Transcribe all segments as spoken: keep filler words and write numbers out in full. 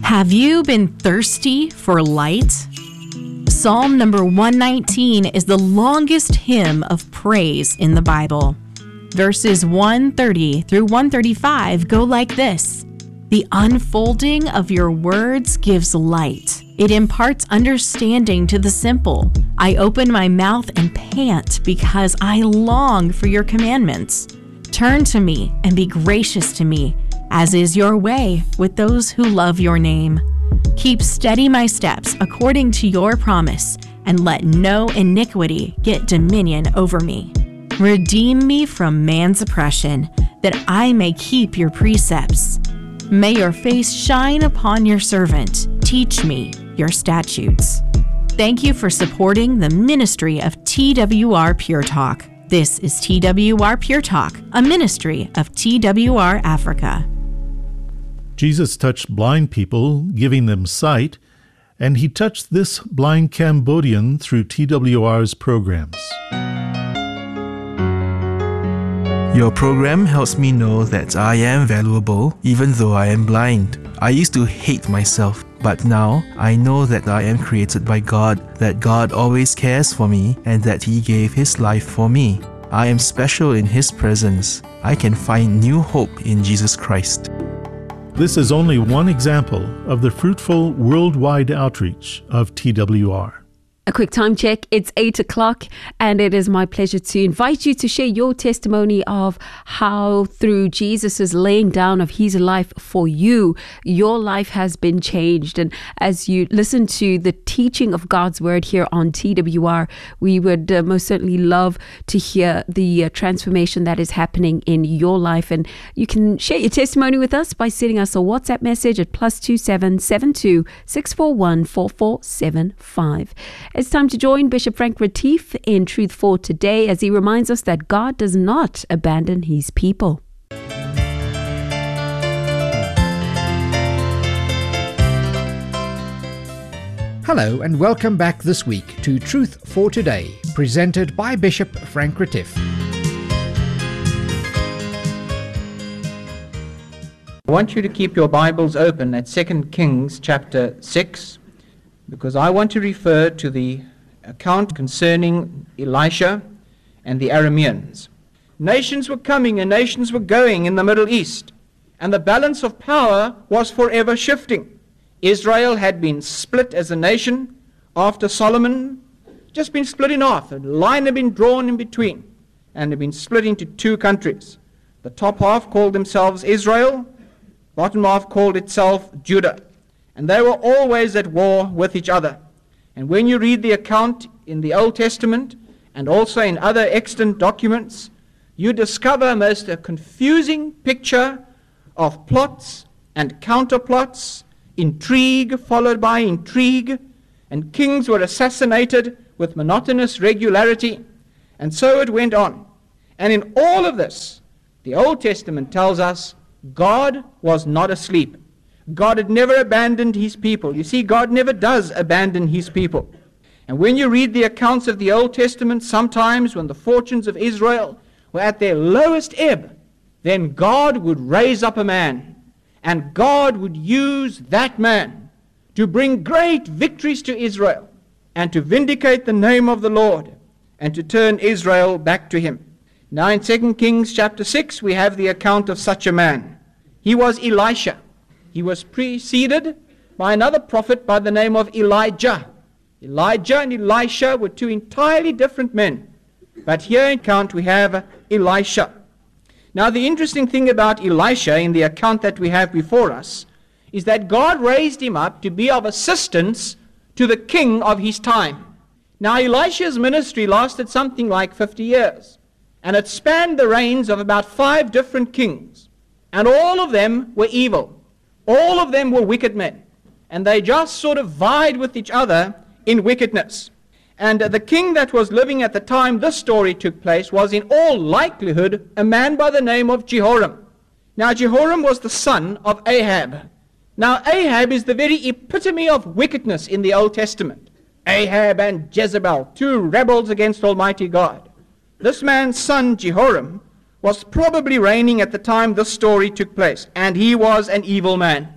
Have you been thirsty for light? Psalm number one nineteen is the longest hymn of praise in the Bible. Verses one thirty through one thirty-five go like this. The unfolding of your words gives light. It imparts understanding to the simple. I open my mouth and pant because I long for your commandments. Turn to me and be gracious to me, as is your way with those who love your name. Keep steady my steps according to your promise, and let no iniquity get dominion over me. Redeem me from man's oppression, that I may keep your precepts. May your face shine upon your servant. Teach me your statutes. Thank you for supporting the ministry of T W R Pure Talk. This is T W R Pure Talk, a ministry of T W R Africa. Jesus touched blind people, giving them sight, and he touched this blind Cambodian through T W R's programs. Your program helps me know that I am valuable even though I am blind. I used to hate myself, but now I know that I am created by God, that God always cares for me, and that He gave His life for me. I am special in His presence. I can find new hope in Jesus Christ. This is only one example of the fruitful worldwide outreach of T W R. A quick time check. It's eight o'clock, and it is my pleasure to invite you to share your testimony of how through Jesus' laying down of his life for you, your life has been changed. And as you listen to the teaching of God's word here on T W R, we would uh, most certainly love to hear the uh, transformation that is happening in your life. And you can share your testimony with us by sending us a WhatsApp message at plus two seven seven two six four one four four seven five. It's time to join Bishop Frank Retief in Truth for Today as he reminds us that God does not abandon his people. Hello and welcome back this week to Truth for Today, presented by Bishop Frank Retief. I want you to keep your Bibles open at Second Kings chapter six, because I want to refer to the account concerning Elisha and the Arameans. Nations were coming and nations were going in the Middle East, and the balance of power was forever shifting. Israel had been split as a nation after Solomon, just been split in half. A line had been drawn in between, and had been split into two countries. The top half called themselves Israel, bottom half called itself Judah. And they were always at war with each other. And when you read the account in the Old Testament and also in other extant documents, you discover most a confusing picture of plots and counterplots, intrigue followed by intrigue, and kings were assassinated with monotonous regularity. And so it went on. And in all of this, the Old Testament tells us God was not asleep. God had never abandoned his people. You see, God never does abandon his people. And when you read the accounts of the Old Testament, sometimes when the fortunes of Israel were at their lowest ebb, then God would raise up a man, and God would use that man to bring great victories to Israel and to vindicate the name of the Lord and to turn Israel back to him. Now in Second Kings chapter six, we have the account of such a man. He was Elisha. He was preceded by another prophet by the name of Elijah. Elijah and Elisha were two entirely different men. But here in account we have Elisha. Now the interesting thing about Elisha in the account that we have before us is that God raised him up to be of assistance to the king of his time. Now Elisha's ministry lasted something like fifty years. And it spanned the reigns of about five different kings. And all of them were evil. All of them were wicked men, and they just sort of vied with each other in wickedness. And uh, the king that was living at the time this story took place was in all likelihood a man by the name of Jehoram. Now Jehoram was the son of Ahab. Now Ahab is the very epitome of wickedness in the Old Testament. Ahab and Jezebel, two rebels against Almighty God. This man's son Jehoram was probably reigning at the time this story took place, and he was an evil man.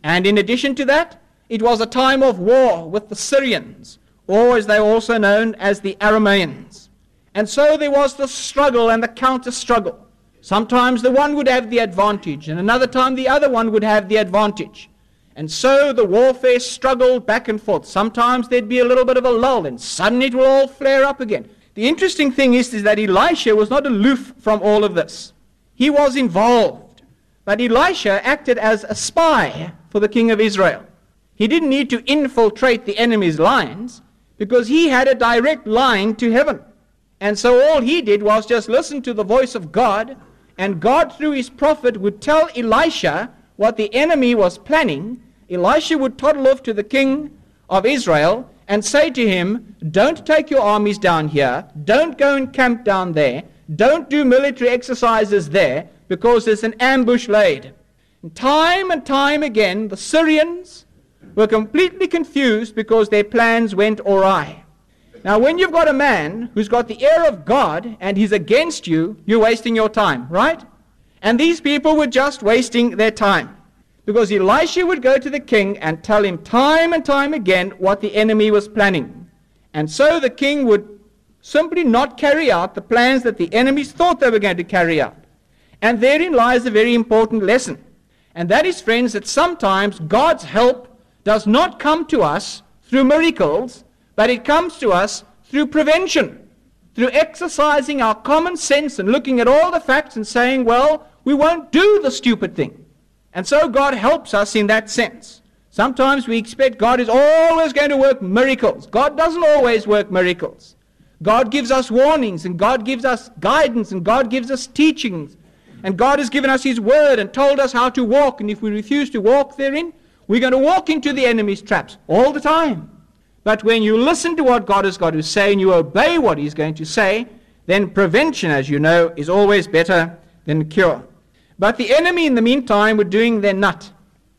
And in addition to that, it was a time of war with the Syrians, or as they are also known as the Arameans. And so there was the struggle and the counter-struggle. Sometimes the one would have the advantage, and another time the other one would have the advantage. And so the warfare struggled back and forth. Sometimes there'd be a little bit of a lull, and suddenly it will all flare up again. The interesting thing is, is that Elisha was not aloof from all of this. He was involved. But Elisha acted as a spy for the king of Israel. He didn't need to infiltrate the enemy's lines because he had a direct line to heaven. And so all he did was just listen to the voice of God, and God through his prophet would tell Elisha what the enemy was planning. Elisha would toddle off to the king of Israel and say to him, don't take your armies down here, don't go and camp down there, don't do military exercises there, because there's an ambush laid. And time and time again, the Syrians were completely confused because their plans went awry. Now, when you've got a man who's got the ear of God and he's against you, you're wasting your time, right? And these people were just wasting their time, because Elisha would go to the king and tell him time and time again what the enemy was planning. And so the king would simply not carry out the plans that the enemies thought they were going to carry out. And therein lies a very important lesson. And that is, friends, that sometimes God's help does not come to us through miracles, but it comes to us through prevention, through exercising our common sense and looking at all the facts and saying, well, we won't do the stupid thing. And so God helps us in that sense. Sometimes we expect God is always going to work miracles. God doesn't always work miracles. God gives us warnings, and God gives us guidance, and God gives us teachings. And God has given us his word and told us how to walk. And if we refuse to walk therein, we're going to walk into the enemy's traps all the time. But when you listen to what God has got to say and you obey what he's going to say, then prevention, as you know, is always better than cure. But the enemy, in the meantime, were doing their nut.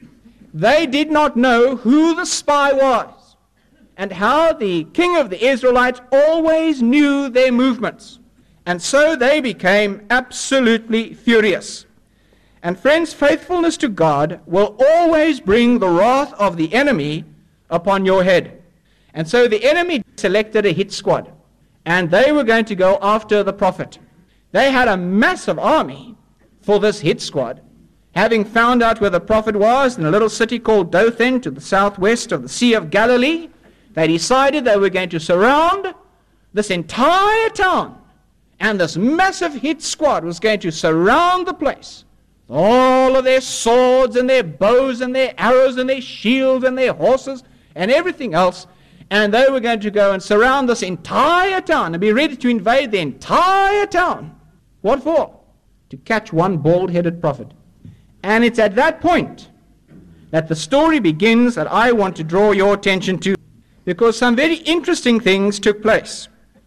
They did not know who the spy was and how the king of the Israelites always knew their movements. And so they became absolutely furious. And friends, faithfulness to God will always bring the wrath of the enemy upon your head. And so the enemy selected a hit squad, and they were going to go after the prophet. They had a massive army for this hit squad. Having found out where the prophet was in a little city called Dothan to the southwest of the Sea of Galilee, they decided they were going to surround this entire town. And this massive hit squad was going to surround the place. All of their swords and their bows and their arrows and their shields and their horses and everything else. And they were going to go and surround this entire town and be ready to invade the entire town. What for? To catch one bald-headed prophet. And it's at that point that the story begins that I want to draw your attention to, because some very interesting things took place.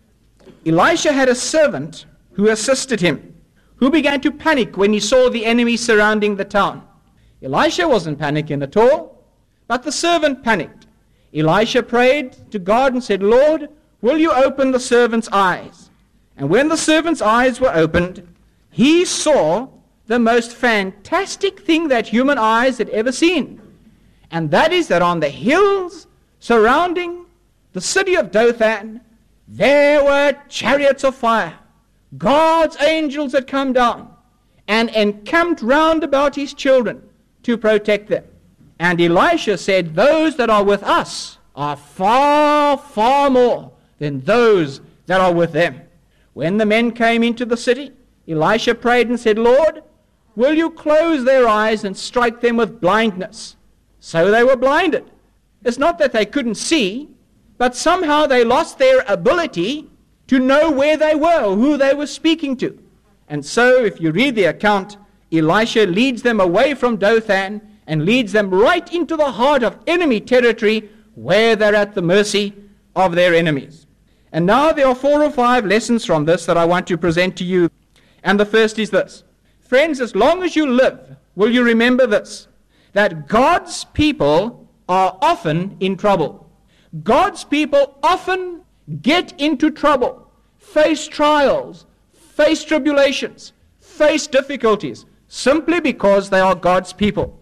Elisha had a servant who assisted him, who began to panic when he saw the enemy surrounding the town. Elisha wasn't panicking at all, but the servant panicked. Elisha prayed to God and said, Lord, will you open the servant's eyes? And when the servant's eyes were opened, he saw the most fantastic thing that human eyes had ever seen. And that is that on the hills surrounding the city of Dothan, there were chariots of fire. God's angels had come down and encamped round about his children to protect them. And Elisha said, those that are with us are far, far more than those that are with them. When the men came into the city, Elisha prayed and said, Lord, will you close their eyes and strike them with blindness? So they were blinded. It's not that they couldn't see, but somehow they lost their ability to know where they were or who they were speaking to. And so if you read the account, Elisha leads them away from Dothan and leads them right into the heart of enemy territory where they're at the mercy of their enemies. And now there are four or five lessons from this that I want to present to you. And the first is this. Friends, as long as you live, will you remember this, that God's people are often in trouble. God's people often get into trouble, face trials, face tribulations, face difficulties, simply because they are God's people.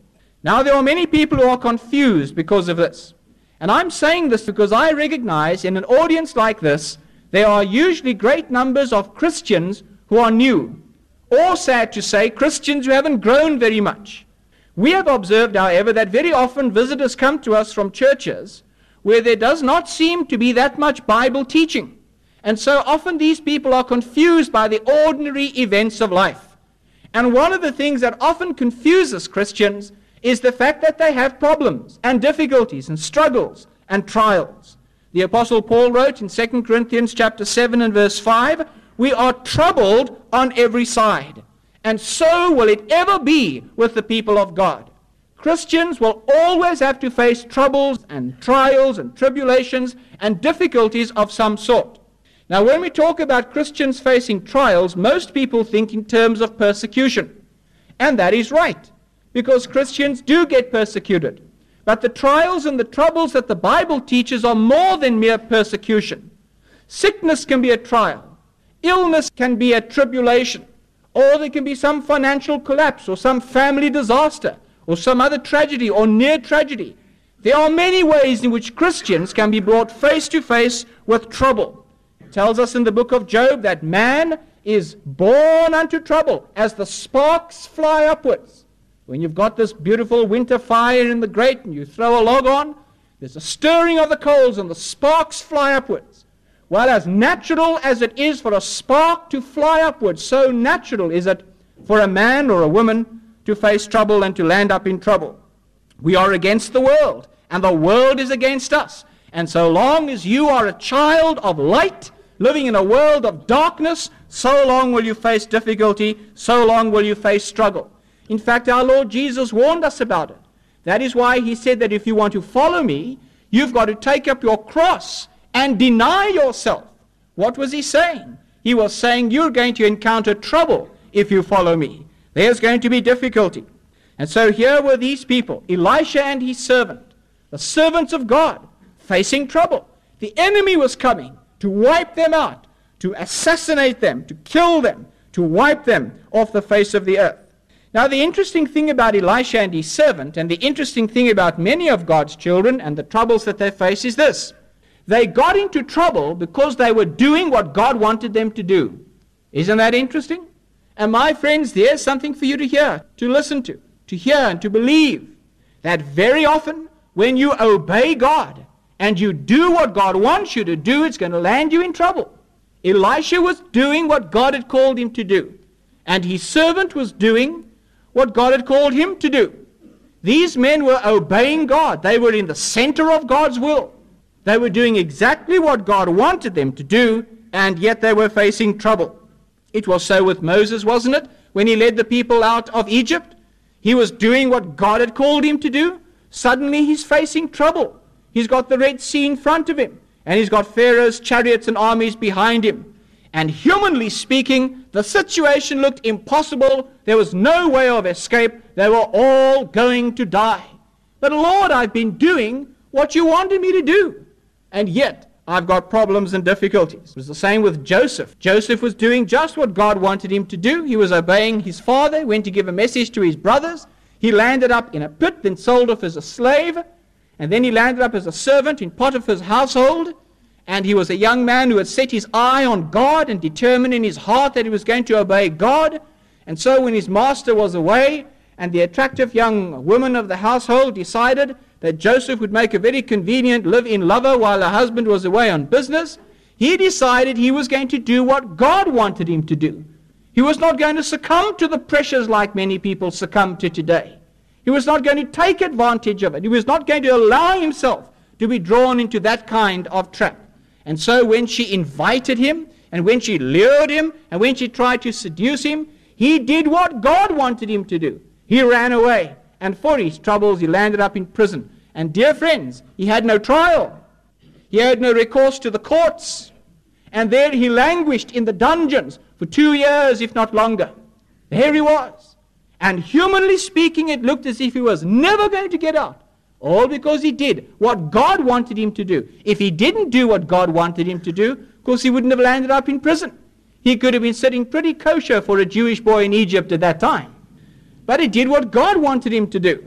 Now, there are many people who are confused because of this. And I'm saying this because I recognize in an audience like this, there are usually great numbers of Christians who are new, or, sad to say, Christians who haven't grown very much. We have observed, however, that very often visitors come to us from churches where there does not seem to be that much Bible teaching. And so often these people are confused by the ordinary events of life. And one of the things that often confuses Christians is the fact that they have problems and difficulties and struggles and trials. The Apostle Paul wrote in Second Corinthians chapter seven and verse five, "We are troubled on every side, and so will it ever be with the people of God." Christians will always have to face troubles and trials and tribulations and difficulties of some sort. Now, when we talk about Christians facing trials, most people think in terms of persecution. And that is right, because Christians do get persecuted. But the trials and the troubles that the Bible teaches are more than mere persecution. Sickness can be a trial. Illness can be a tribulation. Or there can be some financial collapse or some family disaster or some other tragedy or near tragedy. There are many ways in which Christians can be brought face to face with trouble. It tells us in the book of Job that man is born unto trouble as the sparks fly upwards. When you've got this beautiful winter fire in the grate and you throw a log on, there's a stirring of the coals and the sparks fly upwards. Well, as natural as it is for a spark to fly upwards, so natural is it for a man or a woman to face trouble and to land up in trouble. We are against the world, and the world is against us. And so long as you are a child of light, living in a world of darkness, so long will you face difficulty, so long will you face struggle. In fact, our Lord Jesus warned us about it. That is why he said that if you want to follow me, you've got to take up your cross and deny yourself. What was he saying? He was saying you're going to encounter trouble if you follow me. There's going to be difficulty. And so here were these people, Elisha and his servant, the servants of God, facing trouble. The enemy was coming to wipe them out, to assassinate them, to kill them, to wipe them off the face of the earth. Now, the interesting thing about Elisha and his servant, and the interesting thing about many of God's children and the troubles that they face is this. They got into trouble because they were doing what God wanted them to do. Isn't that interesting? And my friends, there's something for you to hear, to listen to, to hear and to believe. That very often, when you obey God and you do what God wants you to do, it's going to land you in trouble. Elisha was doing what God had called him to do. And his servant was doing what God had called him to do. These men were obeying God. They were in the center of God's will. They were doing exactly what God wanted them to do, and yet they were facing trouble. It was so with Moses, wasn't it? When he led the people out of Egypt, he was doing what God had called him to do. Suddenly he's facing trouble. He's got the Red Sea in front of him, and he's got Pharaoh's chariots and armies behind him. And humanly speaking, the situation looked impossible. There was no way of escape. They were all going to die. But Lord, I've been doing what you wanted me to do. And yet, I've got problems and difficulties. It was the same with Joseph. Joseph was doing just what God wanted him to do. He was obeying his father, went to give a message to his brothers. He landed up in a pit, then sold off as a slave. And then he landed up as a servant in Potiphar's household. And he was a young man who had set his eye on God and determined in his heart that he was going to obey God. And so when his master was away, and the attractive young woman of the household decided that Joseph would make a very convenient live-in lover while her husband was away on business, he decided he was going to do what God wanted him to do. He was not going to succumb to the pressures like many people succumb to today. He was not going to take advantage of it. He was not going to allow himself to be drawn into that kind of trap. And so when she invited him, and when she lured him, and when she tried to seduce him, he did what God wanted him to do. He ran away, and for his troubles he landed up in prison. And dear friends, he had no trial. He had no recourse to the courts. And there he languished in the dungeons for two years, if not longer. There he was. And humanly speaking, it looked as if he was never going to get out. All because he did what God wanted him to do. If he didn't do what God wanted him to do, of course he wouldn't have landed up in prison. He could have been sitting pretty kosher for a Jewish boy in Egypt at that time. But he did what God wanted him to do.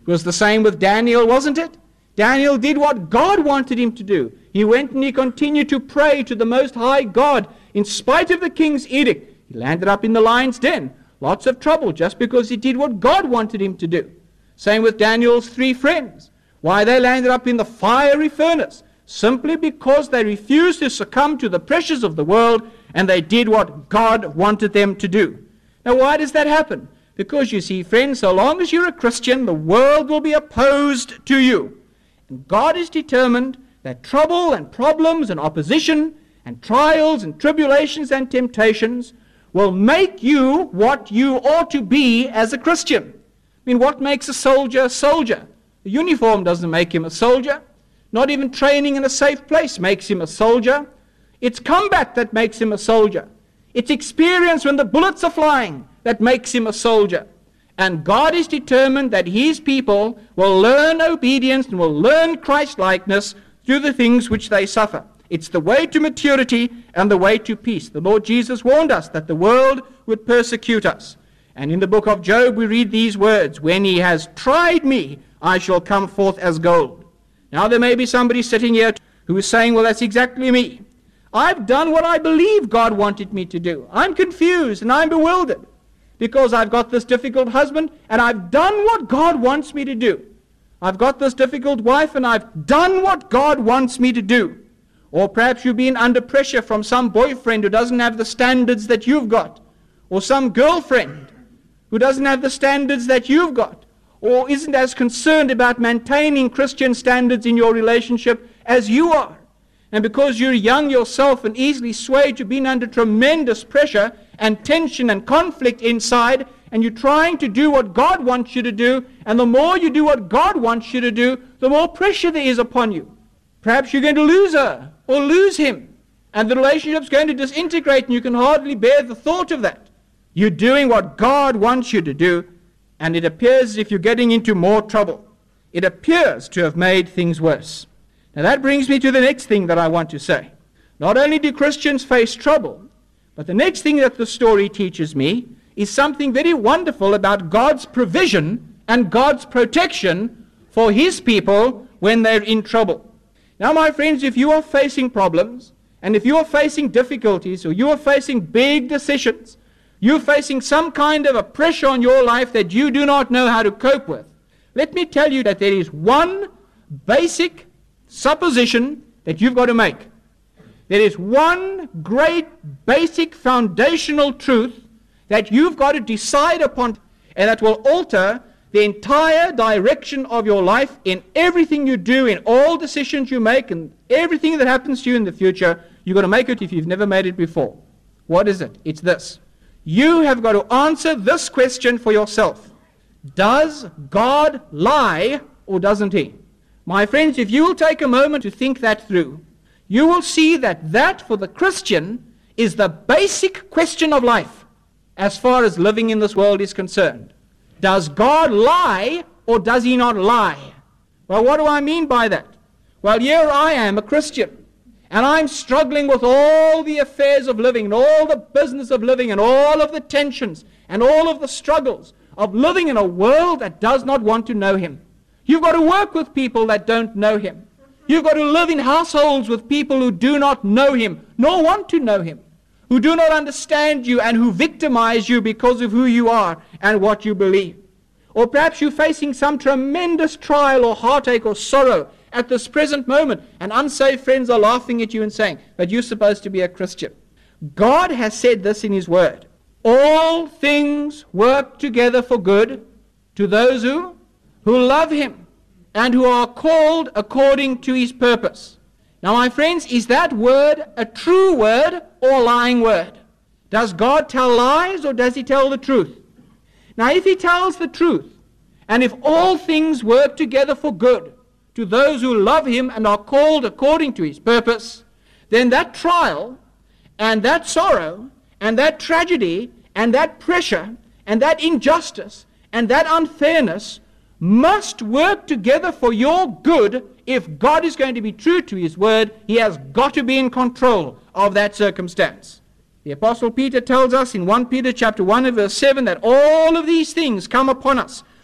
It was the same with Daniel, wasn't it? Daniel did what God wanted him to do. He went and he continued to pray to the Most High God in spite of the king's edict. He landed up in the lion's den. Lots of trouble just because he did what God wanted him to do. Same with Daniel's three friends. Why they landed up in the fiery furnace? Simply because they refused to succumb to the pressures of the world and they did what God wanted them to do. Now why does that happen? Because you see, friends, so long as you're a Christian, the world will be opposed to you. And God is determined that trouble and problems and opposition and trials and tribulations and temptations will make you what you ought to be as a Christian. I mean, what makes a soldier a soldier? The uniform doesn't make him a soldier. Not even training in a safe place makes him a soldier. It's combat that makes him a soldier. It's experience when the bullets are flying that makes him a soldier. And God is determined that his people will learn obedience and will learn Christ-likeness through the things which they suffer. It's the way to maturity and the way to peace. The Lord Jesus warned us that the world would persecute us. And in the book of Job we read these words, "When he has tried me, I shall come forth as gold." Now there may be somebody sitting here who is saying, well, that's exactly me. I've done what I believe God wanted me to do. I'm confused and I'm bewildered because I've got this difficult husband and I've done what God wants me to do. I've got this difficult wife and I've done what God wants me to do. Or perhaps you've been under pressure from some boyfriend who doesn't have the standards that you've got. Or some girlfriend who doesn't have the standards that you've got. Or isn't as concerned about maintaining Christian standards in your relationship as you are. And because you're young yourself and easily swayed, you've been under tremendous pressure and tension and conflict inside, and you're trying to do what God wants you to do, and the more you do what God wants you to do, the more pressure there is upon you. Perhaps you're going to lose her or lose him, and the relationship's going to disintegrate, and you can hardly bear the thought of that. You're doing what God wants you to do, and it appears as if you're getting into more trouble. It appears to have made things worse. Now that brings me to the next thing that I want to say. Not only do Christians face trouble, but the next thing that the story teaches me is something very wonderful about God's provision and God's protection for his people when they're in trouble. Now, my friends, if you are facing problems, and if you are facing difficulties, or you are facing big decisions, you're facing some kind of a pressure on your life that you do not know how to cope with, let me tell you that there is one basic supposition that you've got to make. There is one great basic foundational truth that you've got to decide upon, and that will alter the entire direction of your life in everything you do, in all decisions you make, and everything that happens to you in the future. You've got to make it if you've never made it before. What is it? It's this. You have got to answer this question for yourself. Does God lie or doesn't he? My friends, if you will take a moment to think that through, you will see that that for the Christian is the basic question of life as far as living in this world is concerned. Does God lie or does he not lie? Well, what do I mean by that? Well, here I am, a Christian, and I'm struggling with all the affairs of living and all the business of living and all of the tensions and all of the struggles of living in a world that does not want to know him. You've got to work with people that don't know him. You've got to live in households with people who do not know him, nor want to know him, who do not understand you and who victimize you because of who you are and what you believe. Or perhaps you're facing some tremendous trial or heartache or sorrow at this present moment, and unsaved friends are laughing at you and saying, but you're supposed to be a Christian. God has said this in his word. All things work together for good to those who, who love him and who are called according to his purpose. Now, my friends, is that word a true word or a lying word? Does God tell lies or does he tell the truth? Now, if he tells the truth, and if all things work together for good to those who love him and are called according to his purpose, then that trial and that sorrow and that tragedy and that pressure and that injustice and that unfairness must work together for your good. If God is going to be true to his word, he has got to be in control of that circumstance. The Apostle Peter tells us in First Peter chapter one and verse seven that all of these things come upon us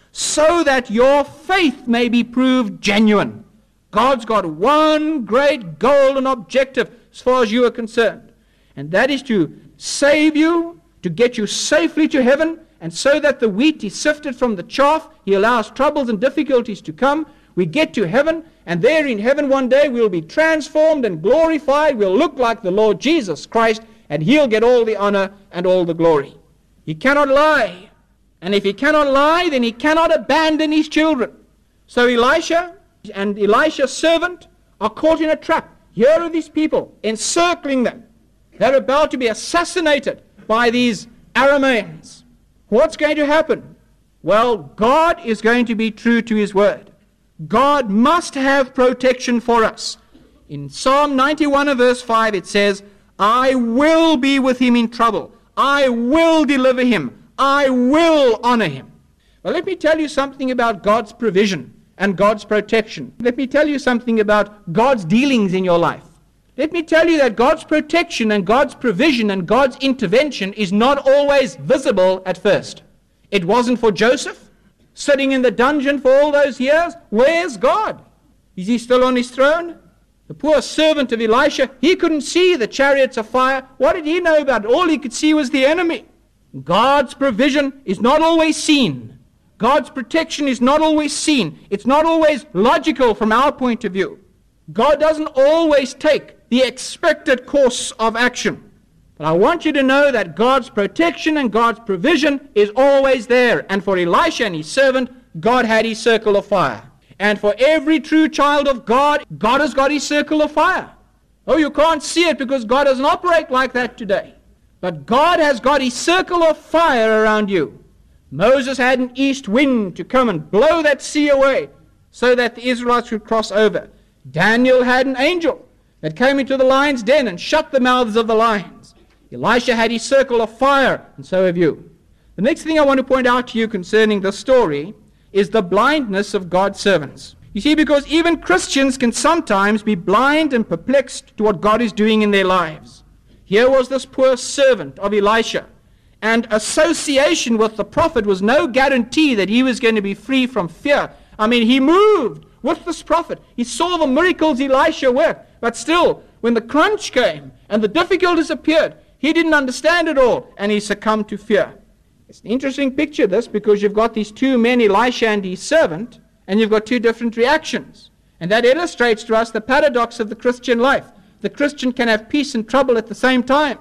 so that your faith may be proved genuine. God's got one great goal and objective as far as you are concerned, and that is to save you, to get you safely to heaven, and so that the wheat is sifted from the chaff, he allows troubles and difficulties to come. We get to heaven, and there in heaven one day we'll be transformed and glorified. We'll look like the Lord Jesus Christ, and he'll get all the honor and all the glory. He cannot lie. And if he cannot lie, then he cannot abandon his children. So Elisha and Elisha's servant are caught in a trap. Here are these people encircling them. They're about to be assassinated by these Arameans. What's going to happen? Well, God is going to be true to his word. God must have protection for us. In Psalm ninety-one and verse five it says, I will be with him in trouble. I will deliver him. I will honor him. Well, let me tell you something about God's provision and God's protection. Let me tell you something about God's dealings in your life. Let me tell you that God's protection and God's provision and God's intervention is not always visible at first. It wasn't for Joseph, sitting in the dungeon for all those years. Where's God? Is he still on his throne? The poor servant of Elisha, he couldn't see the chariots of fire. What did he know about it? All he could see was the enemy. God's provision is not always seen. God's protection is not always seen. It's not always logical from our point of view. God doesn't always take the expected course of action. But I want you to know that God's protection and God's provision is always there. And for Elisha and his servant, God had his circle of fire. And for every true child of God, God has got his circle of fire. Oh, you can't see it because God doesn't operate like that today. But God has got his circle of fire around you. Moses had an east wind to come and blow that sea away so that the Israelites would cross over. Daniel had an angel that came into the lion's den and shut the mouths of the lions. Elisha had his circle of fire, and so have you. The next thing I want to point out to you concerning this story is the blindness of God's servants. You see, because even Christians can sometimes be blind and perplexed to what God is doing in their lives. Here was this poor servant of Elisha, and association with the prophet was no guarantee that he was going to be free from fear. I mean, he moved with this prophet. He saw the miracles Elisha worked, but still, when the crunch came and the difficulties appeared, he didn't understand it all, and he succumbed to fear. It's an interesting picture, this, because you've got these two men, Elisha and his servant, and you've got two different reactions. And that illustrates to us the paradox of the Christian life. The Christian can have peace and trouble at the same time.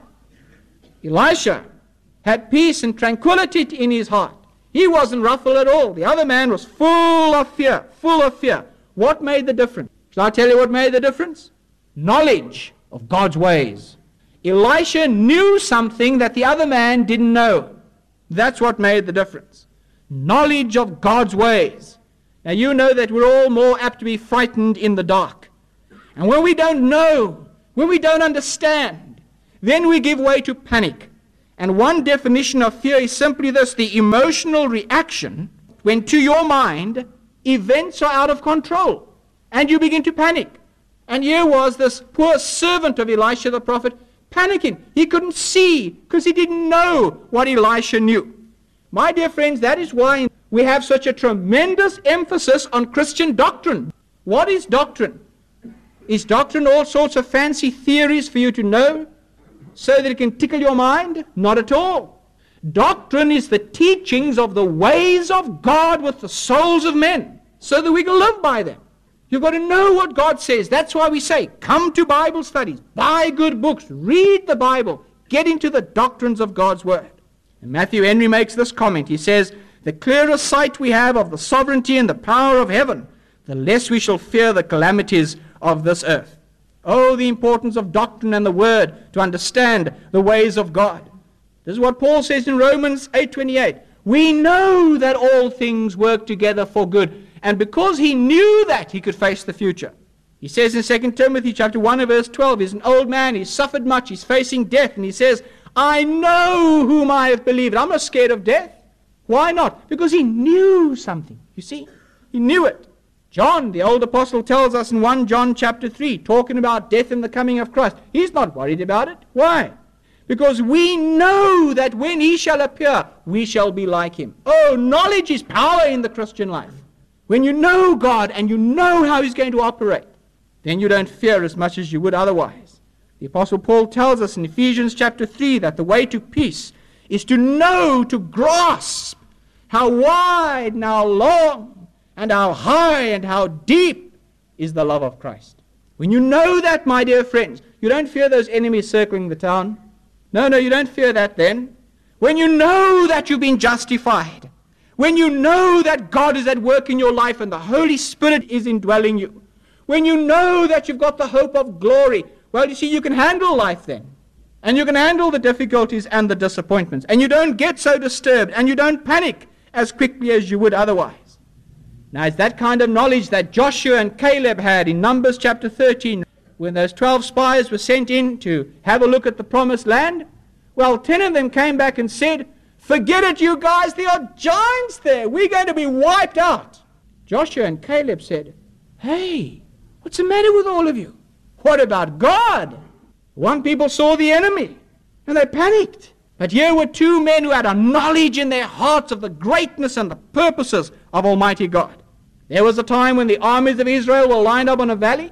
Elisha had peace and tranquility in his heart. He wasn't ruffled at all. The other man was full of fear, full of fear. What made the difference? Shall I tell you what made the difference? Knowledge of God's ways. Elisha knew something that the other man didn't know. That's what made the difference. Knowledge of God's ways. Now you know that we're all more apt to be frightened in the dark. And when we don't know, when we don't understand, then we give way to panic. And one definition of fear is simply this: the emotional reaction when to your mind events are out of control and you begin to panic. And here was this poor servant of Elisha the prophet panicking. He couldn't see because he didn't know what Elisha knew. My dear friends, that is why we have such a tremendous emphasis on Christian doctrine. What is doctrine? Is doctrine all sorts of fancy theories for you to know so that it can tickle your mind? Not at all. Doctrine is the teachings of the ways of God with the souls of men so that we can live by them. You've got to know what God says. That's why we say, come to Bible studies, buy good books, read the Bible, get into the doctrines of God's Word. And Matthew Henry makes this comment. He says, the clearer sight we have of the sovereignty and the power of heaven, the less we shall fear the calamities of this earth. Oh, the importance of doctrine and the Word to understand the ways of God. This is what Paul says in Romans eight twenty-eight. We know that all things work together for good. And because he knew that, he could face the future. He says in Second Timothy chapter one and verse twelve, he's an old man, he's suffered much, he's facing death, and he says, I know whom I have believed. I'm not scared of death. Why not? Because he knew something. You see, he knew it. John, the old apostle, tells us in First John chapter three, talking about death and the coming of Christ. He's not worried about it. Why? Because we know that when he shall appear, we shall be like him. Oh, knowledge is power in the Christian life. When you know God and you know how he's going to operate, then you don't fear as much as you would otherwise. The Apostle Paul tells us in Ephesians chapter three that the way to peace is to know, to grasp how wide and how long and how high and how deep is the love of Christ. When you know that, my dear friends, you don't fear those enemies circling the town. No, no, you don't fear that then. When you know that you've been justified, when you know that God is at work in your life and the Holy Spirit is indwelling you, when you know that you've got the hope of glory, well, you see, you can handle life then. And you can handle the difficulties and the disappointments. And you don't get so disturbed and you don't panic as quickly as you would otherwise. Now, it's that kind of knowledge that Joshua and Caleb had in Numbers chapter thirteen. When those twelve spies were sent in to have a look at the promised land, well, ten of them came back and said, forget it, you guys, there are giants there. We're going to be wiped out. Joshua and Caleb said, hey, what's the matter with all of you? What about God? One people saw the enemy, and they panicked. But here were two men who had a knowledge in their hearts of the greatness and the purposes of Almighty God. There was a time when the armies of Israel were lined up on a valley,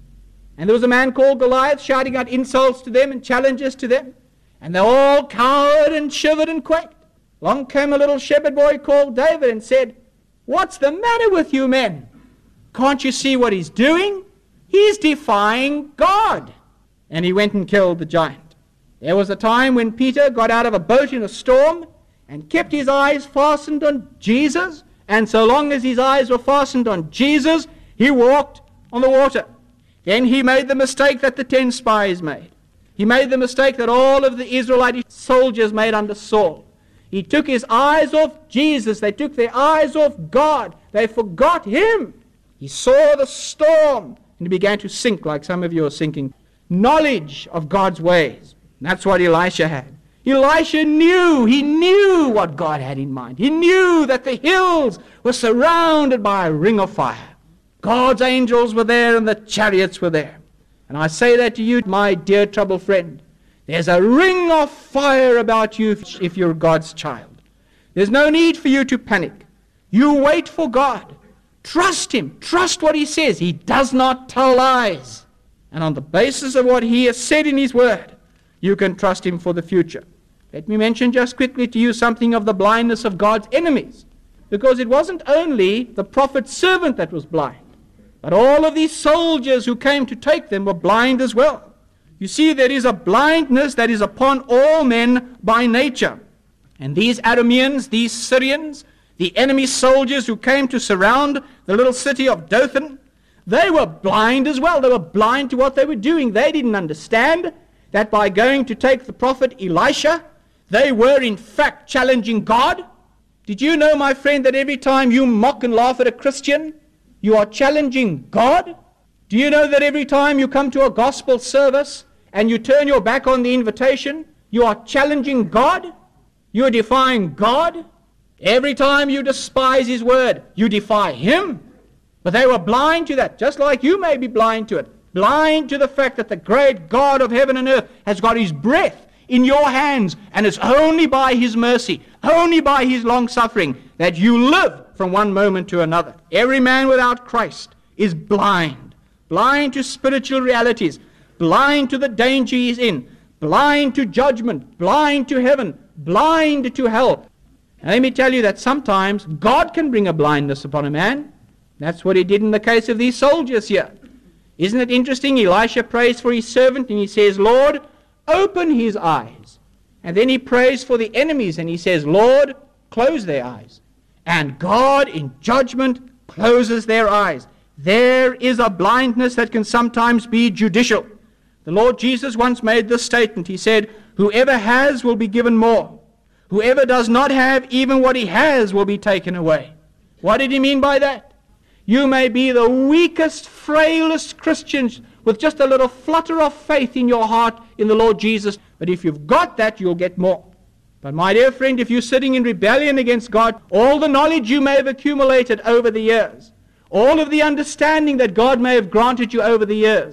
and there was a man called Goliath shouting out insults to them and challenges to them. And they all cowered and shivered and quaked. Along came a little shepherd boy called David and said, what's the matter with you men? Can't you see what he's doing? He's defying God. And he went and killed the giant. There was a time when Peter got out of a boat in a storm and kept his eyes fastened on Jesus. And so long as his eyes were fastened on Jesus, he walked on the water. Then he made the mistake that the ten spies made. He made the mistake that all of the Israelite soldiers made under Saul. He took his eyes off Jesus. They took their eyes off God. They forgot him. He saw the storm and he began to sink like some of you are sinking. Knowledge of God's ways. And that's what Elisha had. Elisha knew, he knew what God had in mind. He knew that the hills were surrounded by a ring of fire. God's angels were there and the chariots were there. And I say that to you, my dear troubled friend. There's a ring of fire about you if you're God's child. There's no need for you to panic. You wait for God. Trust him. Trust what he says. He does not tell lies. And on the basis of what he has said in his word, you can trust him for the future. Let me mention just quickly to you something of the blindness of God's enemies. Because it wasn't only the prophet's servant that was blind, but all of these soldiers who came to take them were blind as well. You see, there is a blindness that is upon all men by nature. And these Arameans, these Syrians, the enemy soldiers who came to surround the little city of Dothan, they were blind as well. They were blind to what they were doing. They didn't understand that by going to take the prophet Elisha, they were in fact challenging God. Did you know, my friend, that every time you mock and laugh at a Christian, you are challenging God? Do you know that every time you come to a gospel service and you turn your back on the invitation, you are challenging God? You are defying God? Every time you despise his word, you defy him. But they were blind to that, just like you may be blind to it. Blind to the fact that the great God of heaven and earth has got his breath in your hands, and it's only by his mercy, only by his long suffering, that you live from one moment to another. Every man without Christ is blind. Blind to spiritual realities, blind to the danger he's in, blind to judgment, blind to heaven, blind to hell. And let me tell you that sometimes God can bring a blindness upon a man. That's what he did in the case of these soldiers here. Isn't it interesting? Elisha prays for his servant and he says, Lord, open his eyes. And then he prays for the enemies and he says, Lord, close their eyes. And God in judgment closes their eyes. There is a blindness that can sometimes be judicial. The Lord Jesus once made this statement. He said, whoever has will be given more. Whoever does not have, even what he has will be taken away. What did he mean by that? You may be the weakest, frailest Christians with just a little flutter of faith in your heart in the Lord Jesus. But if you've got that, you'll get more. But my dear friend, if you're sitting in rebellion against God, all the knowledge you may have accumulated over the years, all of the understanding that God may have granted you over the years,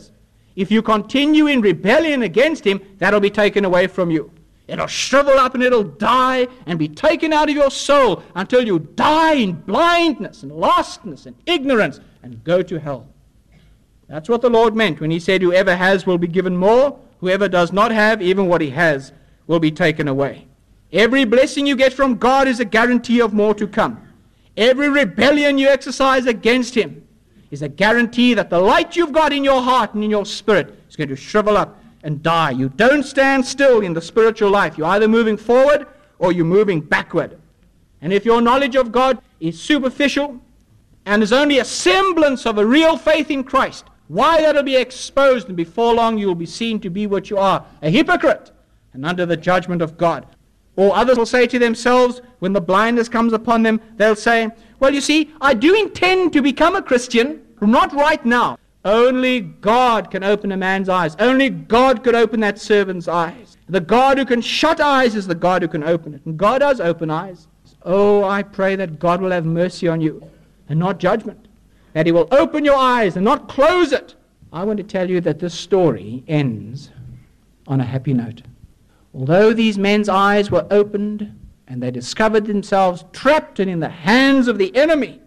If you continue in rebellion against him, that'll be taken away from you. It'll shrivel up and it'll die and be taken out of your soul until you die in blindness and lostness and ignorance and go to hell. That's what the Lord meant when he said, whoever has will be given more, whoever does not have, even what he has, will be taken away. Every blessing you get from God is a guarantee of more to come. Every rebellion you exercise against him is a guarantee that the light you've got in your heart and in your spirit is going to shrivel up and die. You don't stand still in the spiritual life. You're either moving forward or you're moving backward. And if your knowledge of God is superficial and is only a semblance of a real faith in Christ, why that'll be exposed, and before long you'll be seen to be what you are, a hypocrite, and under the judgment of God. Or others will say to themselves, when the blindness comes upon them, they'll say, well, you see, I do intend to become a Christian, not right now. Only God can open a man's eyes. Only God could open that servant's eyes. The God who can shut eyes is the God who can open it. And God does open eyes. Oh, I pray that God will have mercy on you and not judgment. That he will open your eyes and not close it. I want to tell you that this story ends on a happy note. Although these men's eyes were opened and they discovered themselves trapped and in the hands of the enemy,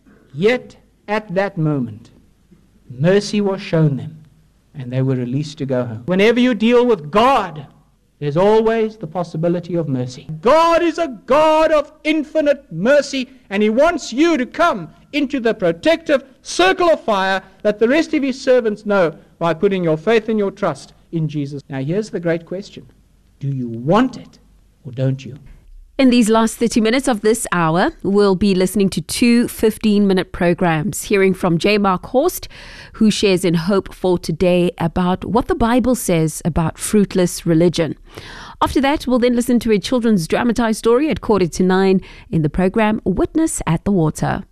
yet at that moment, mercy was shown them and they were released to go home. Whenever you deal with God, there's always the possibility of mercy. God is a God of infinite mercy, and he wants you to come into the protective circle of fire that the rest of his servants know by putting your faith and your trust in Jesus. Now here's the great question. Do you want it or don't you? In these last thirty minutes of this hour, we'll be listening to two fifteen-minute programs, hearing from J. Mark Horst, who shares in Hope for Today about what the Bible says about fruitless religion. After that, we'll then listen to a children's dramatized story at quarter to nine in the program Witness at the Water.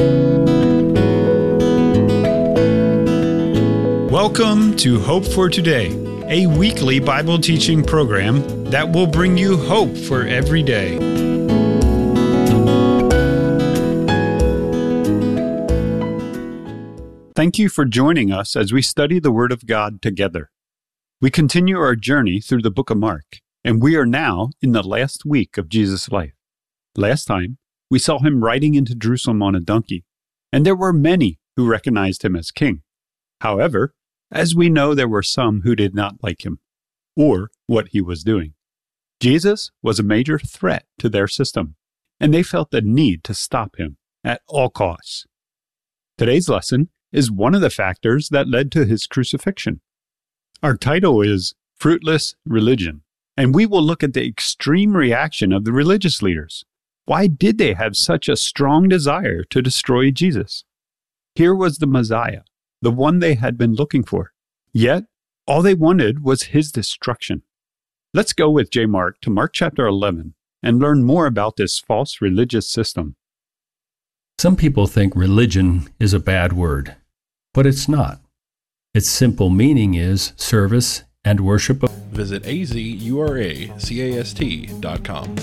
Welcome to Hope for Today, a weekly Bible teaching program that will bring you hope for every day. Thank you for joining us as we study the Word of God together. We continue our journey through the book of Mark, and we are now in the last week of Jesus' life. Last time, we saw him riding into Jerusalem on a donkey, and there were many who recognized him as king. However, as we know, there were some who did not like him or what he was doing. Jesus was a major threat to their system, and they felt the need to stop him at all costs. Today's lesson is one of the factors that led to his crucifixion. Our title is Fruitless Religion, and we will look at the extreme reaction of the religious leaders. Why did they have such a strong desire to destroy Jesus? Here was the Messiah, the one they had been looking for. Yet, all they wanted was his destruction. Let's go with J. Mark to Mark chapter eleven and learn more about this false religious system. Some people think religion is a bad word, but it's not. Its simple meaning is service and worship of. Visit a z u r a c a s t dot com.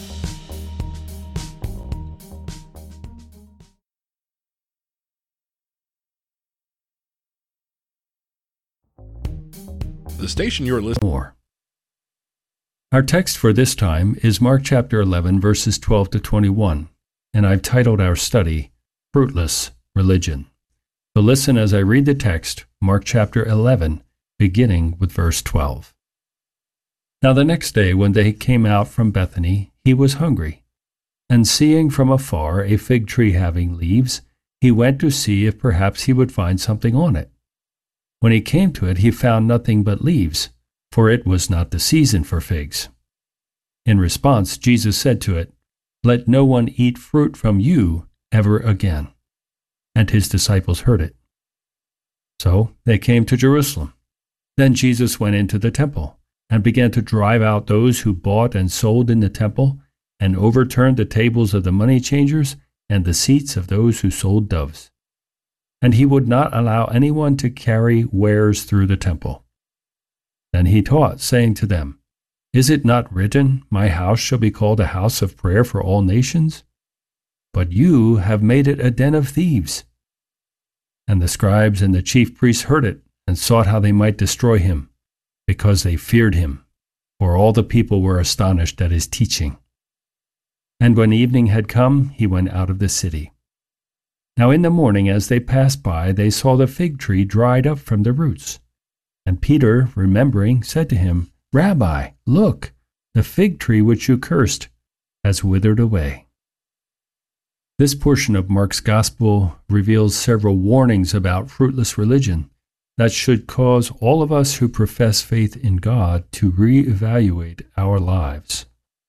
The station you're listening more. Our text for this time is Mark chapter eleven, verses twelve to twenty-one, and I've titled our study, Fruitless Religion. So listen as I read the text, Mark chapter eleven, beginning with verse twelve. Now the next day when they came out from Bethany, he was hungry. And seeing from afar a fig tree having leaves, he went to see if perhaps he would find something on it. When he came to it, he found nothing but leaves, for it was not the season for figs. In response, Jesus said to it, "Let no one eat fruit from you ever again." And his disciples heard it. So they came to Jerusalem. Then Jesus went into the temple and began to drive out those who bought and sold in the temple, and overturned the tables of the money changers and the seats of those who sold doves. And he would not allow anyone to carry wares through the temple. Then he taught, saying to them, "Is it not written, 'My house shall be called a house of prayer for all nations'? But you have made it a den of thieves." And the scribes and the chief priests heard it, and sought how they might destroy him, because they feared him, for all the people were astonished at his teaching. And when evening had come, he went out of the city. Now in the morning, as they passed by, they saw the fig tree dried up from the roots. And Peter, remembering, said to him, Rabbi, look, the fig tree which you cursed has withered away. This portion of Mark's Gospel reveals several warnings about fruitless religion that should cause all of us who profess faith in God to reevaluate our lives.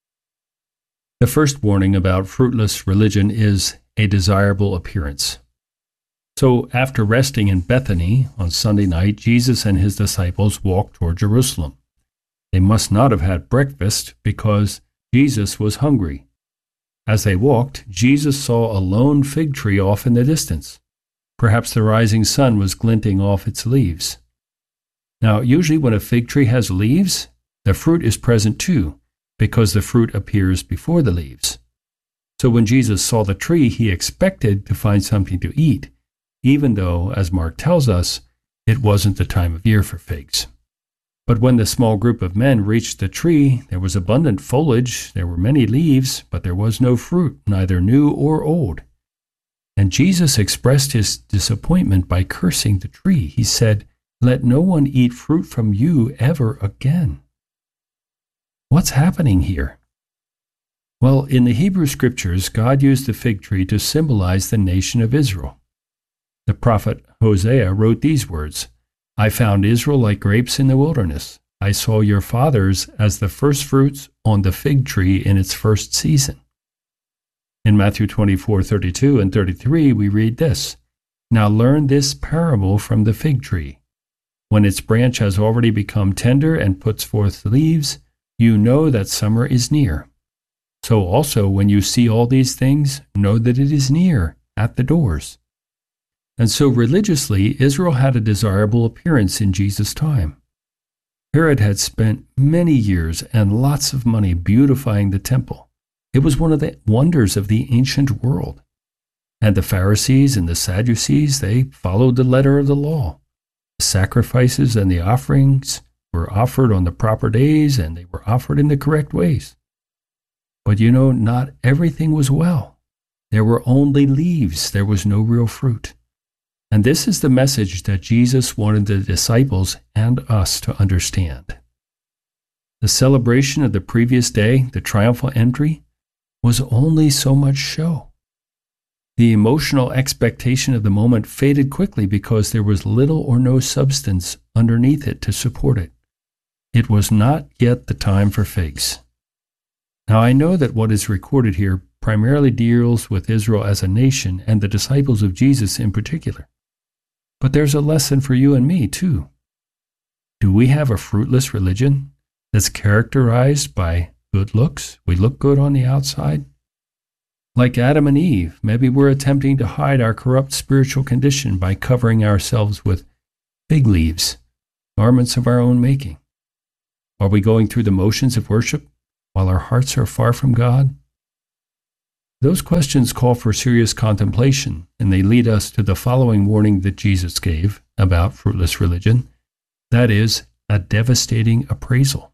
The first warning about fruitless religion is a desirable appearance. So after resting in Bethany on Sunday night, Jesus and his disciples walked toward Jerusalem. They must not have had breakfast because Jesus was hungry. As they walked, Jesus saw a lone fig tree off in the distance. Perhaps the rising sun was glinting off its leaves. Now, usually when a fig tree has leaves, the fruit is present too, because the fruit appears before the leaves. So when Jesus saw the tree, he expected to find something to eat, even though, as Mark tells us, it wasn't the time of year for figs. But when the small group of men reached the tree, there was abundant foliage, there were many leaves, but there was no fruit, neither new or old. And Jesus expressed his disappointment by cursing the tree. He said, "Let no one eat fruit from you ever again." What's happening here? Well, in the Hebrew Scriptures, God used the fig tree to symbolize the nation of Israel. The prophet Hosea wrote these words, "I found Israel like grapes in the wilderness. I saw your fathers as the firstfruits on the fig tree in its first season." In Matthew twenty-four, thirty-two and thirty-three, we read this, "Now learn this parable from the fig tree. When its branch has already become tender and puts forth leaves, you know that summer is near. So also, when you see all these things, know that it is near, at the doors." And so religiously, Israel had a desirable appearance in Jesus' time. Herod had spent many years and lots of money beautifying the temple. It was one of the wonders of the ancient world. And the Pharisees and the Sadducees, they followed the letter of the law. The sacrifices and the offerings were offered on the proper days, and they were offered in the correct ways. But you know, not everything was well. There were only leaves. There was no real fruit. And this is the message that Jesus wanted the disciples and us to understand. The celebration of the previous day, the triumphal entry, was only so much show. The emotional expectation of the moment faded quickly because there was little or no substance underneath it to support it. It was not yet the time for figs. Now, I know that what is recorded here primarily deals with Israel as a nation and the disciples of Jesus in particular. But there's a lesson for you and me, too. Do we have a fruitless religion that's characterized by good looks? We look good on the outside? Like Adam and Eve, maybe we're attempting to hide our corrupt spiritual condition by covering ourselves with fig leaves, garments of our own making. Are we going through the motions of worship while our hearts are far from God? Those questions call for serious contemplation, and they lead us to the following warning that Jesus gave about fruitless religion. That is, a devastating appraisal.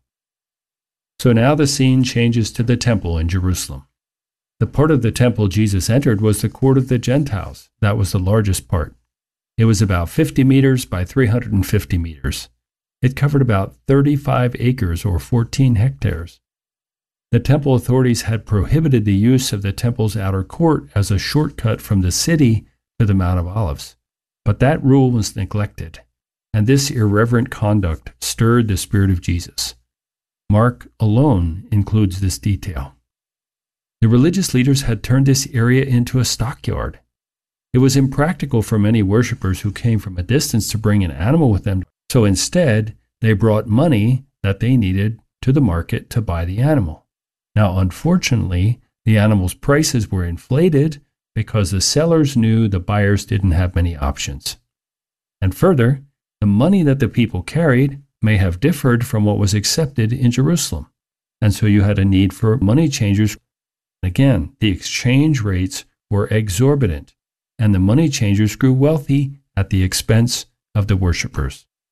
So now the scene changes to the temple in Jerusalem. The part of the temple Jesus entered was the court of the Gentiles. That was the largest part. It was about fifty meters by three hundred fifty meters. It covered about thirty-five acres or fourteen hectares. The temple authorities had prohibited the use of the temple's outer court as a shortcut from the city to the Mount of Olives. But that rule was neglected, and this irreverent conduct stirred the spirit of Jesus. Mark alone includes this detail. The religious leaders had turned this area into a stockyard. It was impractical for many worshippers who came from a distance to bring an animal with them, so instead they brought money that they needed to the market to buy the animal. Now, unfortunately, the animals' prices were inflated because the sellers knew the buyers didn't have many options. And further, the money that the people carried may have differed from what was accepted in Jerusalem. And so you had a need for money changers. Again, the exchange rates were exorbitant, and the money changers grew wealthy at the expense of the worshipers.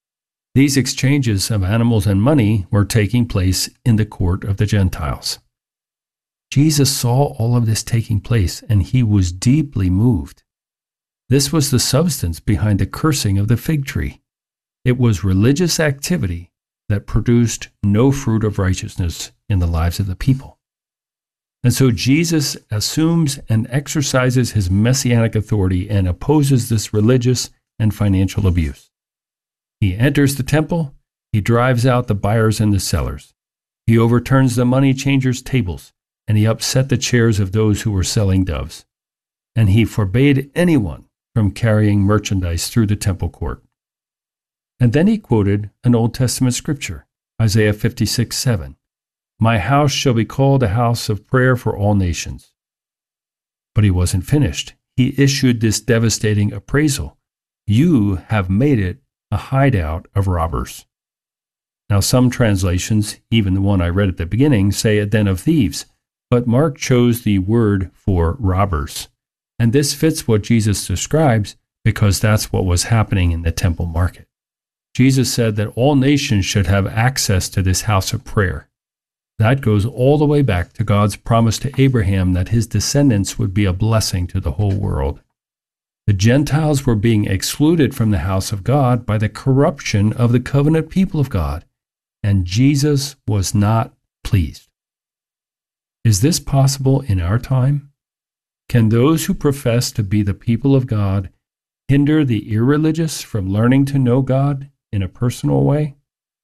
These exchanges of animals and money were taking place in the court of the Gentiles. Jesus saw all of this taking place, and he was deeply moved. This was the substance behind the cursing of the fig tree. It was religious activity that produced no fruit of righteousness in the lives of the people. And so Jesus assumes and exercises his messianic authority and opposes this religious and financial abuse. He enters the temple, he drives out the buyers and the sellers. He overturns the money changers' tables, and he upset the chairs of those who were selling doves. And he forbade anyone from carrying merchandise through the temple court. And then he quoted an Old Testament scripture, Isaiah fifty-six seven. My house shall be called a house of prayer for all nations. But he wasn't finished. He issued this devastating appraisal. You have made it a hideout of robbers. Now, some translations, even the one I read at the beginning, say a den of thieves, but Mark chose the word for robbers. And this fits what Jesus describes because that's what was happening in the temple market. Jesus said that all nations should have access to this house of prayer. That goes all the way back to God's promise to Abraham that his descendants would be a blessing to the whole world. The Gentiles were being excluded from the house of God by the corruption of the covenant people of God, and Jesus was not pleased. Is this possible in our time? Can those who profess to be the people of God hinder the irreligious from learning to know God in a personal way?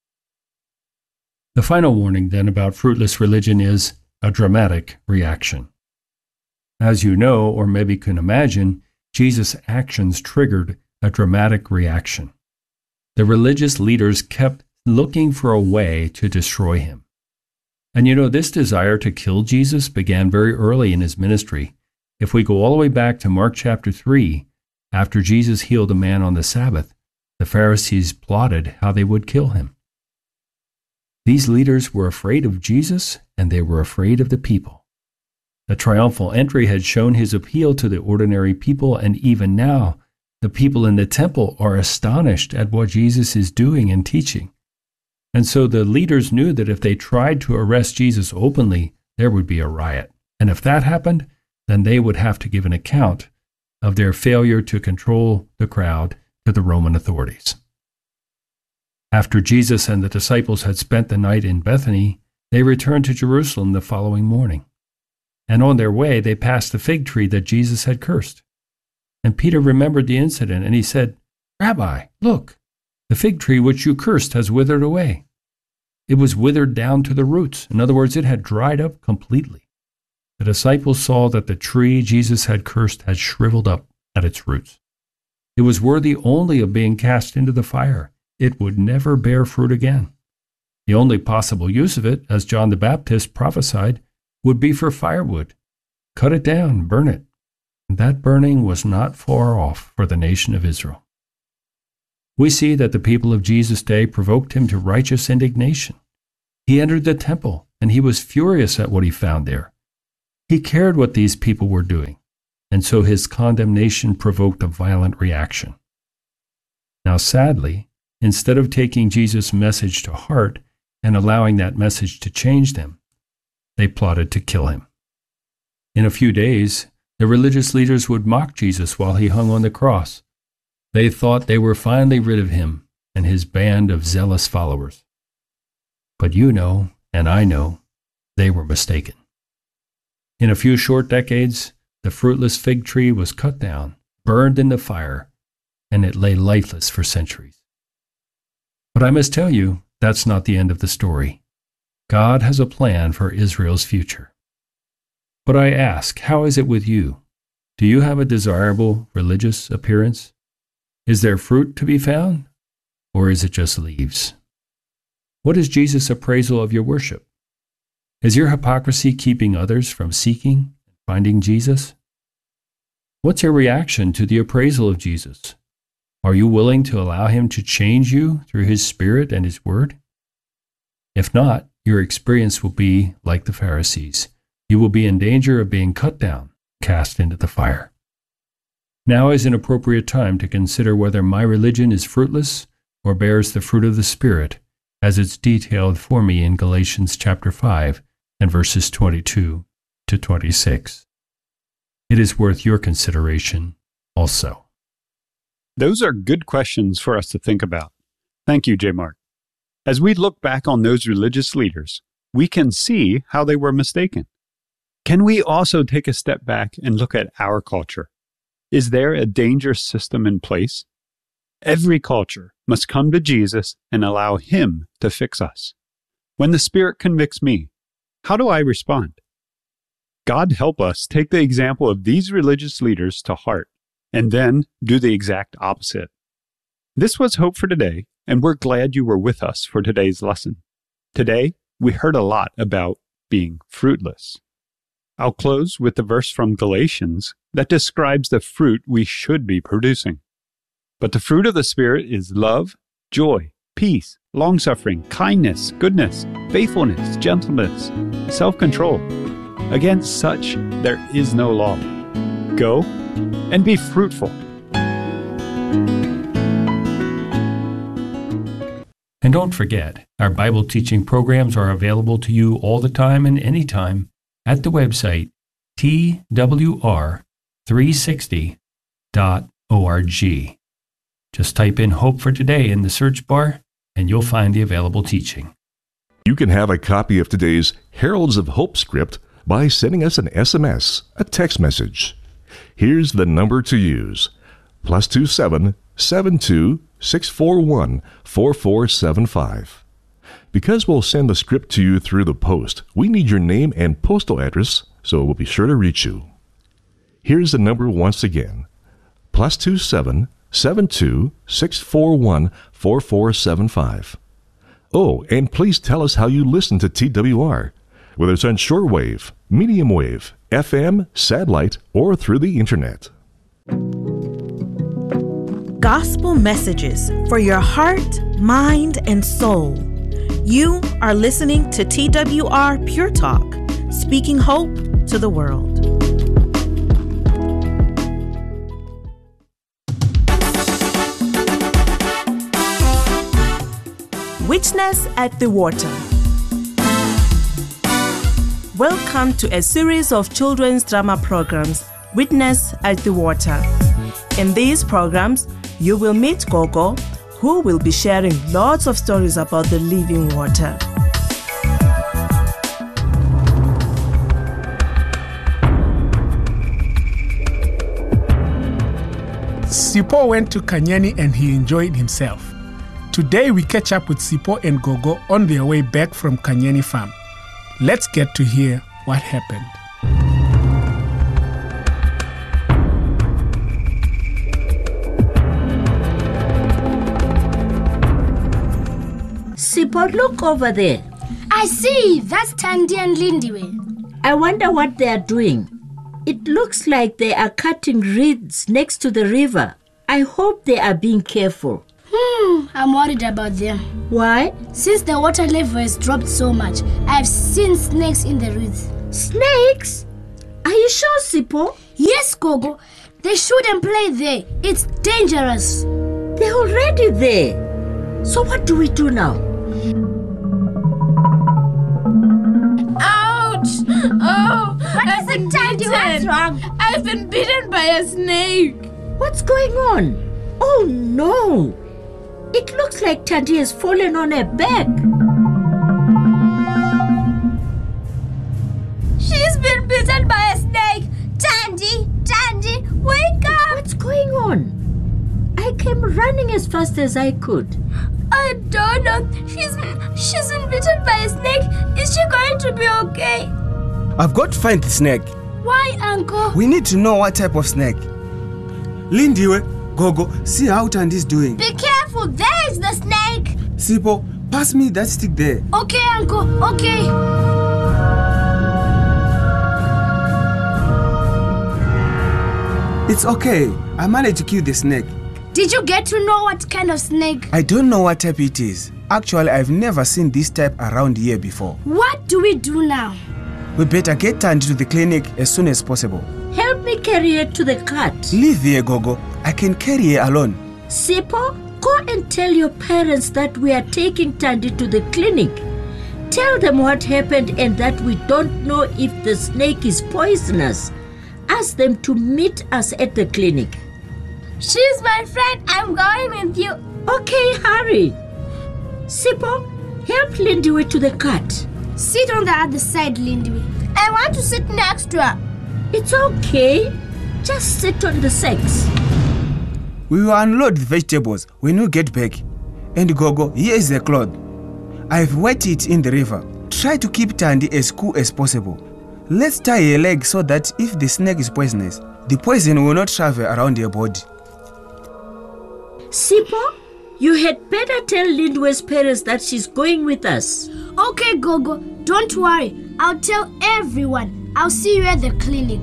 The final warning then about fruitless religion is a dramatic reaction. As you know, or maybe can imagine, Jesus' actions triggered a dramatic reaction. The religious leaders kept looking for a way to destroy him. And you know, this desire to kill Jesus began very early in his ministry. If we go all the way back to Mark chapter three, after Jesus healed a man on the Sabbath, the Pharisees plotted how they would kill him. These leaders were afraid of Jesus, and they were afraid of the people. The triumphal entry had shown his appeal to the ordinary people, and even now, the people in the temple are astonished at what Jesus is doing and teaching. And so the leaders knew that if they tried to arrest Jesus openly, there would be a riot. And if that happened, then they would have to give an account of their failure to control the crowd to the Roman authorities. After Jesus and the disciples had spent the night in Bethany, they returned to Jerusalem the following morning. And on their way, they passed the fig tree that Jesus had cursed. And Peter remembered the incident, and he said, Rabbi, look, the fig tree which you cursed has withered away. It was withered down to the roots. In other words, it had dried up completely. The disciples saw that the tree Jesus had cursed had shriveled up at its roots. It was worthy only of being cast into the fire. It would never bear fruit again. The only possible use of it, as John the Baptist prophesied, would be for firewood. Cut it down, burn it. And that burning was not far off for the nation of Israel. We see that the people of Jesus' day provoked him to righteous indignation. He entered the temple, and he was furious at what he found there. He cared what these people were doing, and so his condemnation provoked a violent reaction. Now, sadly, instead of taking Jesus' message to heart and allowing that message to change them, they plotted to kill him. In a few days, the religious leaders would mock Jesus while he hung on the cross. They thought they were finally rid of him and his band of zealous followers. But you know, and I know, they were mistaken. In a few short decades, the fruitless fig tree was cut down, burned in the fire, and it lay lifeless for centuries. But I must tell you, that's not the end of the story. God has a plan for Israel's future. But I ask, how is it with you? Do you have a desirable religious appearance? Is there fruit to be found, or is it just leaves? What is Jesus' appraisal of your worship? Is your hypocrisy keeping others from seeking and finding Jesus? What's your reaction to the appraisal of Jesus? Are you willing to allow him to change you through his Spirit and his Word? If not, your experience will be like the Pharisees. You will be in danger of being cut down, cast into the fire. Now is an appropriate time to consider whether my religion is fruitless or bears the fruit of the Spirit, as it's detailed for me in Galatians chapter five and verses twenty-two to twenty-six. It is worth your consideration also. Those are good questions for us to think about. Thank you, J. Mark. As we look back on those religious leaders, we can see how they were mistaken. Can we also take a step back and look at our culture? Is there a dangerous system in place? Every culture must come to Jesus and allow Him to fix us. When the Spirit convicts me, how do I respond? God help us take the example of these religious leaders to heart and then do the exact opposite. This was Hope for Today, and we're glad you were with us for today's lesson. Today, we heard a lot about being fruitless. I'll close with the verse from Galatians that describes the fruit we should be producing. But the fruit of the Spirit is love, joy, peace, long-suffering, kindness, goodness, faithfulness, gentleness, self-control. Against such there is no law. Go and be fruitful. And don't forget, our Bible teaching programs are available to you all the time and anytime at the website T W R three sixty dot org. Just type in Hope for Today in the search bar, and you'll find the available teaching. You can have a copy of today's Heralds of Hope script by sending us an S M S, a text message. Here's the number to use: plus two seven seven two six four one four four seven five. Because we'll send the script to you through the post, we need your name and postal address, so we'll be sure to reach you. Here's the number once again: plus two seven seven two six four one four four seven five. Oh, and please tell us how you listen to T W R, whether it's on shortwave, medium wave, F M, satellite, or through the internet. Gospel messages for your heart, mind, and soul. You are listening to T W R Pure Talk, speaking hope to the world. Witness at the Water. Welcome to a series of children's drama programs, Witness at the Water. In these programs, you will meet Gogo, who will be sharing lots of stories about the living water. Sipo went to Kanyani and he enjoyed himself. Today we catch up with Sipo and Gogo on their way back from Kanyani farm. Let's get to hear what happened. Sipo, look over there. I see. That's Tandy and Lindiwe. I wonder what they are doing. It looks like they are cutting reeds next to the river. I hope they are being careful. Hmm, I'm worried about them. Why? Since the water level has dropped so much, I've seen snakes in the reeds. Snakes? Are you sure, Sipo? Yes, Gogo. They shouldn't play there. It's dangerous. They're already there. So what do we do now? Ouch! Oh, what I've is it, Tandy? What's wrong? I've been bitten by a snake. What's going on? Oh no! It looks like Tandy has fallen on her back. She's been bitten by a snake. Tandy, Tandy, wake up! What's going on? I came running as fast as I could. I don't know. She's she's been bitten by a snake. Is she going to be okay? I've got to find the snake. Why, Uncle? We need to know what type of snake. Lindiwe, Gogo, see how Tandy's doing. Be careful, there is the snake. Sipo, pass me that stick there. Okay, Uncle, okay. It's okay. I managed to kill the snake. Did you get to know what kind of snake? I don't know what type it is. Actually, I've never seen this type around here before. What do we do now? We better get Tandy to the clinic as soon as possible. Help me carry her to the cart. Leave here, Gogo. I can carry her alone. Sipo, Go and tell your parents that we are taking Thandi to the clinic. Tell them what happened and that we don't know if the snake is poisonous. Ask them to meet us at the clinic. She's my friend. I'm going with you. Okay, hurry. Sipho, help Lindiwe to the cart. Sit on the other side, Lindiwe. I want to sit next to her. It's okay. Just sit on the sex. We will unload the vegetables when we get back. And Gogo, here is the cloth. I've wet it in the river. Try to keep Thandi as cool as possible. Let's tie her leg so that if the snake is poisonous, the poison will not travel around her body. Sipho, you had better tell Lindiwe's parents that she's going with us. Okay, Gogo, don't worry. I'll tell everyone. I'll see you at the clinic.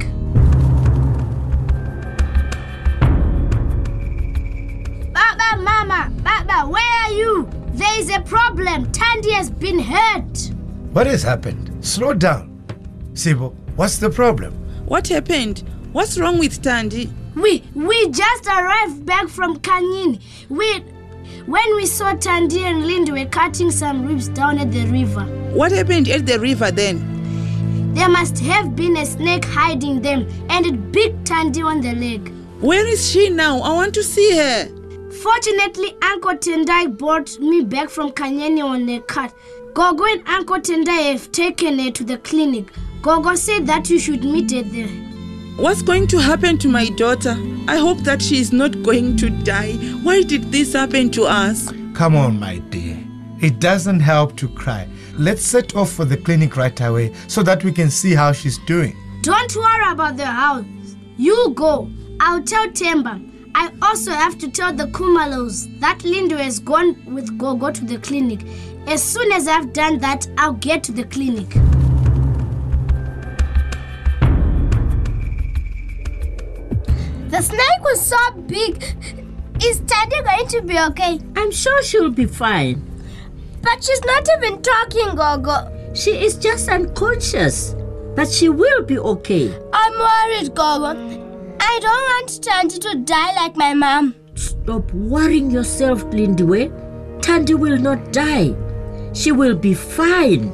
Baba, Mama, Baba, where are you? There is a problem. Thandi has been hurt. What has happened? Slow down. Sipho, what's the problem? What happened? What's wrong with Thandi? We we just arrived back from Kanyini. We when we saw Thandi and Lindiwe cutting some ribs down at the river. What happened at the river then? There must have been a snake hiding them, and it bit Thandi on the leg. Where is she now? I want to see her. Fortunately, Uncle Tendai brought me back from Kanyini on a cart. Gogo and Uncle Tendai have taken her to the clinic. Gogo said that you should meet her there. What's going to happen to my daughter? I hope that she is not going to die. Why did this happen to us? Come on, my dear. It doesn't help to cry. Let's set off for the clinic right away so that we can see how she's doing. Don't worry about the house. You go. I'll tell Temba. I also have to tell the Kumalos that Lindiwe has gone with Gogo to the clinic. As soon as I've done that, I'll get to the clinic. The snake was so big. Is Thandi going to be okay? I'm sure she'll be fine. But she's not even talking, Gogo. She is just unconscious. But she will be okay. I'm worried, Gogo. I don't want Thandi to die like my mom. Stop worrying yourself, Lindiwe. Thandi will not die. She will be fine.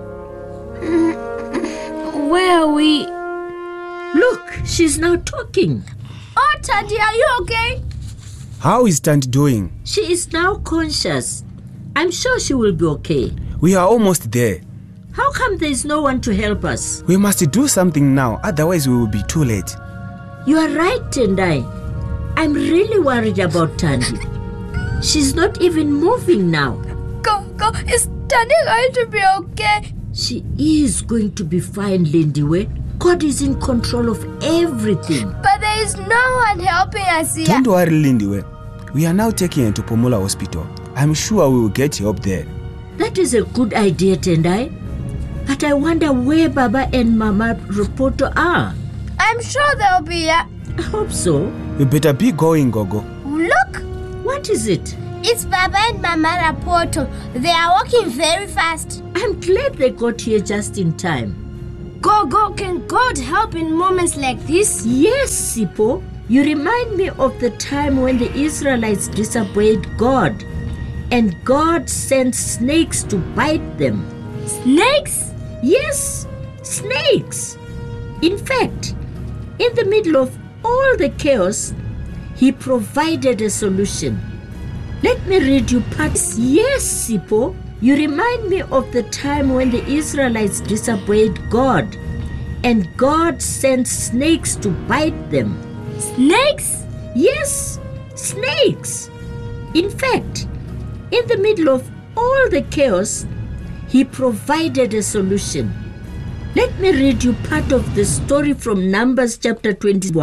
Where are we? Look, she's now talking. Oh, Thandi, are you okay? How is Thandi doing? She is now conscious. I'm sure she will be okay. We are almost there. How come there is no one to help us? We must do something now, otherwise we will be too late. You are right, Tendai. I'm really worried about Thandi. She's not even moving now. Gogo, is Thandi going to be okay? She is going to be fine, Lindiwe. God is in control of everything. But there is no one helping us here. Don't worry, Lindiwe. We are now taking her to Pomola Hospital. I'm sure we will get help there. That is a good idea, Tendai. But I wonder where Baba and Mama Rapoto are. I'm sure they'll be here. I hope so. We better be going, Gogo. Look! What is it? It's Baba and Mama Rapoto. They are walking very fast. I'm glad they got here just in time. Gogo, can God help in moments like this? Yes, Sipho. You remind me of the time when the Israelites disobeyed God. And God sent snakes to bite them. Snakes? Yes, snakes. In fact, in the middle of all the chaos, He provided a solution. Let me read you parts. Yes, Sipho. You remind me of the time when the Israelites disobeyed God, and God sent snakes to bite them. Snakes? Yes, snakes. In fact, in the middle of all the chaos, He provided a solution. Let me read you part of the story from Numbers chapter twenty-one.